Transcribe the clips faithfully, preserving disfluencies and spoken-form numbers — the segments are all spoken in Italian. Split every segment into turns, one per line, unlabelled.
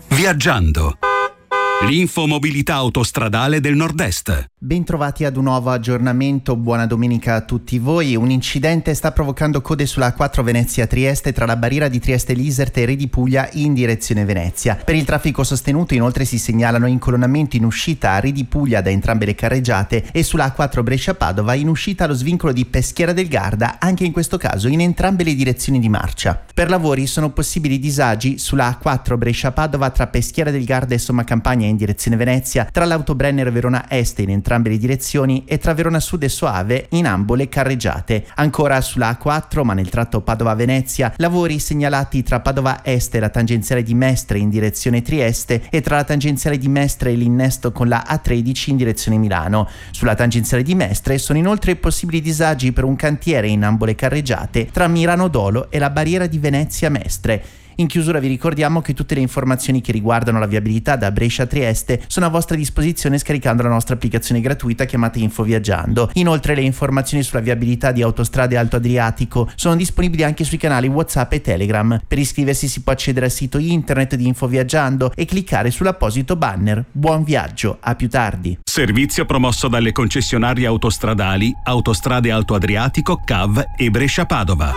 Viaggiando. L'infomobilità autostradale del Nord-Est.
Bentrovati ad un nuovo aggiornamento, buona domenica a tutti voi. Un incidente sta provocando code sulla A quattro Venezia-Trieste tra la barriera di Trieste-Liserte e Re di Puglia in direzione Venezia. Per il traffico sostenuto inoltre si segnalano incolonnamenti in uscita a Re di Puglia da entrambe le carreggiate e sulla A quattro Brescia-Padova in uscita allo svincolo di Peschiera del Garda, anche in questo caso in entrambe le direzioni di marcia. Per lavori sono possibili disagi sulla A quattro Brescia-Padova tra Peschiera del Garda e Sommacampagna in direzione Venezia, tra l'Autobrenner Verona Est in entrambe le direzioni e tra Verona Sud e Soave in ambo le carreggiate. Ancora sulla A quattro, ma nel tratto Padova-Venezia, lavori segnalati tra Padova Est e la tangenziale di Mestre in direzione Trieste e tra la tangenziale di Mestre e l'innesto con la A tredici in direzione Milano. Sulla tangenziale di Mestre sono inoltre possibili disagi per un cantiere in ambo le carreggiate tra Milano Dolo e la barriera di Venezia Mestre. In chiusura vi ricordiamo che tutte le informazioni che riguardano la viabilità da Brescia a Trieste sono a vostra disposizione scaricando la nostra applicazione gratuita chiamata Info Viaggiando. Inoltre le informazioni sulla viabilità di Autostrade Alto Adriatico sono disponibili anche sui canali WhatsApp e Telegram. Per iscriversi si può accedere al sito internet di Info Viaggiando e cliccare sull'apposito banner. Buon viaggio, a più tardi.
Servizio promosso dalle concessionarie autostradali Autostrade Alto Adriatico, C A V e Brescia Padova.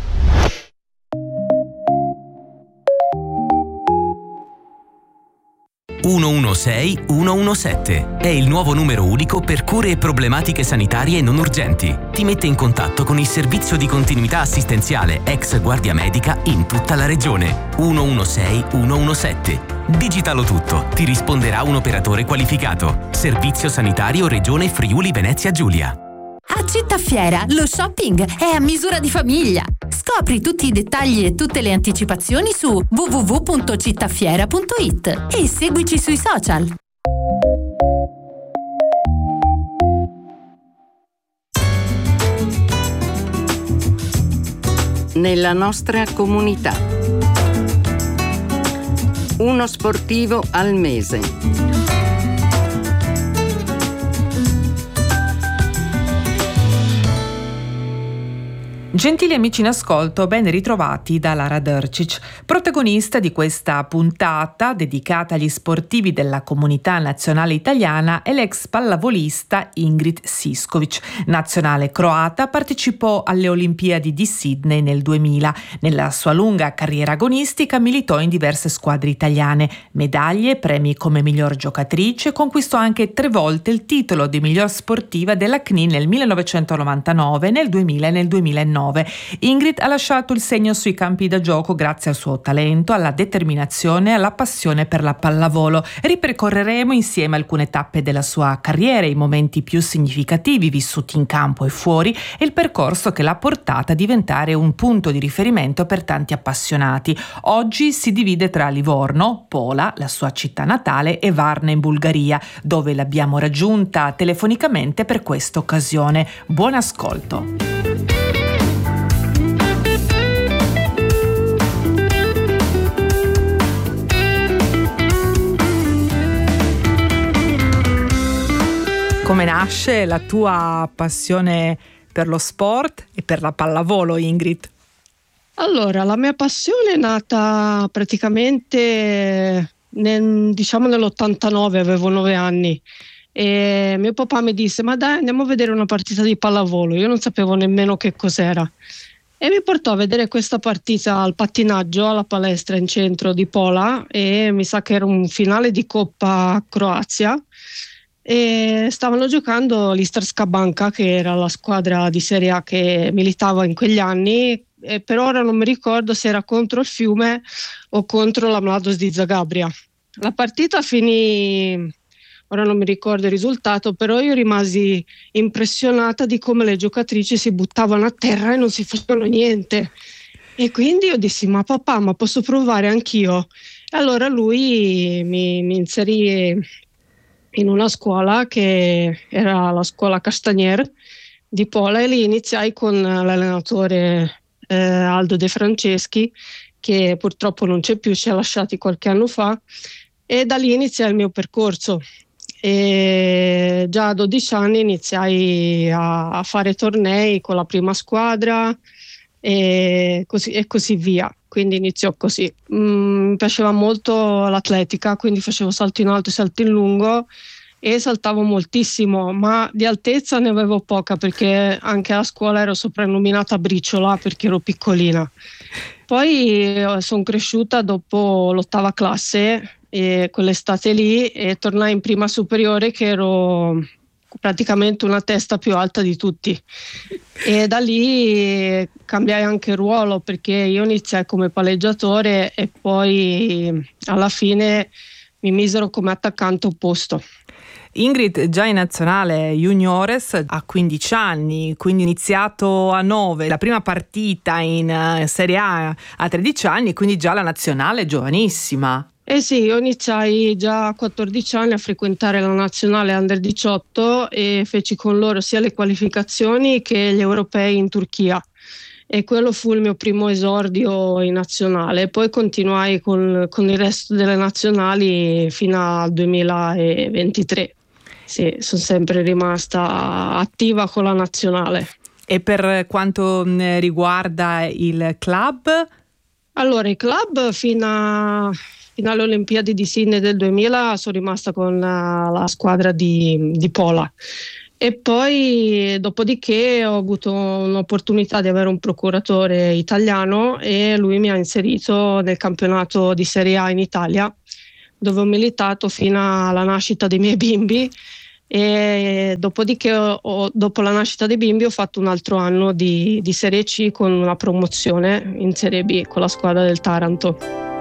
uno uno sei uno uno sette è il nuovo numero unico per cure e problematiche sanitarie non urgenti. Ti mette in contatto con il servizio di continuità assistenziale ex Guardia Medica in tutta la regione. uno uno sei uno uno sette. Digitalo tutto, ti risponderà un operatore qualificato. Servizio sanitario Regione Friuli Venezia Giulia.
A Cittafiera lo shopping è a misura di famiglia. Scopri tutti i dettagli e tutte le anticipazioni su w w w punto cittafiera punto i t e seguici sui social.
Nella nostra comunità. Uno sportivo al mese.
Gentili amici in ascolto, ben ritrovati da Lara Drcic. Protagonista di questa puntata dedicata agli sportivi della comunità nazionale italiana è l'ex pallavolista Ingrid Siskovic. Nazionale croata, partecipò alle Olimpiadi di Sydney nel duemila. Nella sua lunga carriera agonistica militò in diverse squadre italiane. Medaglie, premi come miglior giocatrice, conquistò anche tre volte il titolo di miglior sportiva della C N I nel millenovecentonovantanove, nel duemila e nel duemilanove. Ingrid ha lasciato il segno sui campi da gioco grazie al suo talento, alla determinazione e alla passione per la pallavolo. Ripercorreremo insieme alcune tappe della sua carriera, i momenti più significativi vissuti in campo e fuori e il percorso che l'ha portata a diventare un punto di riferimento per tanti appassionati. Oggi si divide tra Livorno, Pola, la sua città natale, e Varna in Bulgaria, dove l'abbiamo raggiunta telefonicamente per questa occasione. Buon ascolto. Come nasce la tua passione per lo sport e per la pallavolo, Ingrid?
Allora, la mia passione è nata praticamente nel, diciamo nell'ottantanove, avevo nove anni e mio papà mi disse: ma dai, andiamo a vedere una partita di pallavolo. Io non sapevo nemmeno che cos'era e mi portò a vedere questa partita al pattinaggio alla palestra in centro di Pola e mi sa che era un finale di Coppa Croazia. E stavano giocando l'Istarska Banka, che era la squadra di Serie A che militava in quegli anni, e per ora non mi ricordo se era contro il Fiume o contro la Mladost di Zagabria. La partita finì, ora non mi ricordo il risultato, però io rimasi impressionata di come le giocatrici si buttavano a terra e non si facevano niente, e quindi io dissi: ma papà, ma posso provare anch'io? E allora lui mi, mi inserì in una scuola che era la scuola Castanier di Pola e lì iniziai con l'allenatore eh, Aldo De Franceschi, che purtroppo non c'è più, ci ha lasciati qualche anno fa, e da lì iniziai il mio percorso. E già a dodici anni iniziai a, a fare tornei con la prima squadra e così, e così via. quindi iniziò così. Mm, mi piaceva molto l'atletica, quindi facevo salto in alto e salto in lungo e saltavo moltissimo, ma di altezza ne avevo poca perché anche a scuola ero soprannominata briciola perché ero piccolina. Poi sono cresciuta dopo l'ottava classe e quell'estate lì e tornai in prima superiore che ero praticamente una testa più alta di tutti e da lì cambiai anche ruolo perché io iniziai come palleggiatore e poi alla fine mi misero come attaccante opposto.
Ingrid già in nazionale juniores a quindici anni, quindi iniziato a nove, la prima partita in Serie A a tredici anni, quindi già la nazionale giovanissima.
Eh sì, io iniziai già a quattordici anni a frequentare la nazionale under diciotto e feci con loro sia le qualificazioni che gli europei in Turchia. E quello fu il mio primo esordio in nazionale. Poi continuai con, con il resto delle nazionali fino al duemilaventitré. Sì, sono sempre rimasta attiva con la nazionale.
E per quanto riguarda il club?
Allora, il club fino, a, fino alle Olimpiadi di Sydney del duemila sono rimasta con la, la squadra di, di Pola. E poi dopodiché ho avuto un'opportunità di avere un procuratore italiano e lui mi ha inserito nel campionato di Serie A in Italia, dove ho militato fino alla nascita dei miei bimbi e dopodiché ho, dopo la nascita dei bimbi ho fatto un altro anno di, di Serie C con una promozione in Serie B con la squadra del Taranto.